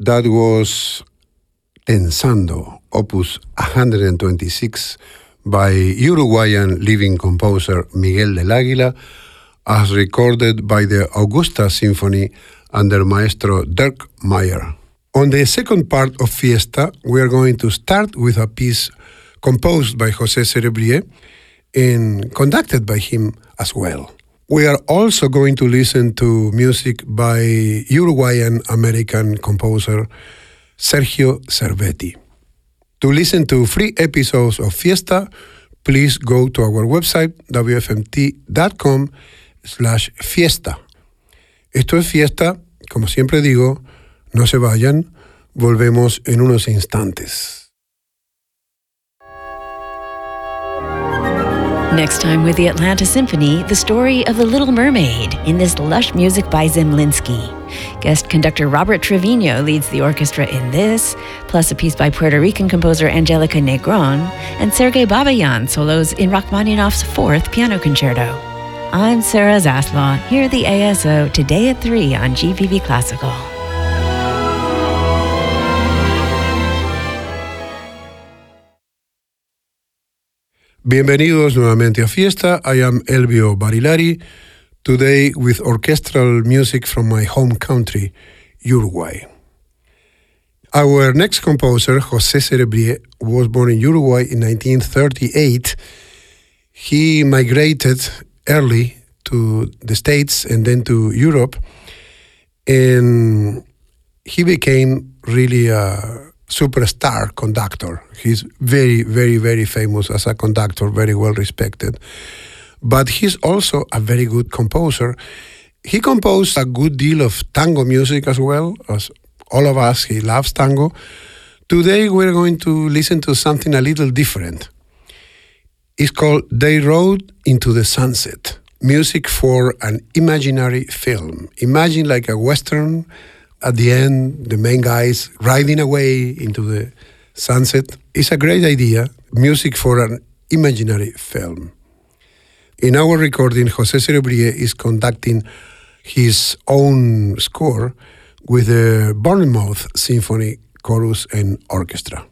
That was Tensando, opus 126, by Uruguayan living composer Miguel del Águila, as recorded by the Augusta Symphony under Maestro Dirk Meyer. On the second part of Fiesta, we are going to start with a piece composed by José Cerebrier and conducted by him as well. We are also going to listen to music by Uruguayan-American composer Sergio Cervetti. To listen to free episodes of Fiesta, please go to our website wfmt.com/fiesta. Esto es Fiesta, como siempre digo, no se vayan, volvemos en unos instantes. Next time with the Atlanta Symphony, the story of the Little Mermaid in this lush music by Zemlinsky. Guest conductor Robert Trevino leads the orchestra in this, plus a piece by Puerto Rican composer Angelica Negron, and Sergei Babayan solos in Rachmaninoff's 4th Piano Concerto. I'm Sarah Zaslaw, here at the ASO, today at 3 on GVV Classical. Bienvenidos nuevamente a Fiesta. I am Elvio Barilari, today with orchestral music from my home country, Uruguay. Our next composer, José Cerebrier, was born in Uruguay in 1938. He migrated early to the States and then to Europe, and he became really a superstar conductor. He's very, very, very famous as a conductor, very well respected. But he's also a very good composer. He composed a good deal of tango music as well, as all of us, he loves tango. Today we're going to listen to something a little different. It's called They Rode into the Sunset, music for an imaginary film. Imagine like a Western. At the end, the main guys riding away into the sunset. It's a great idea, music for an imaginary film. In our recording, José Cerebrier is conducting his own score with the Bournemouth Symphony Chorus and Orchestra.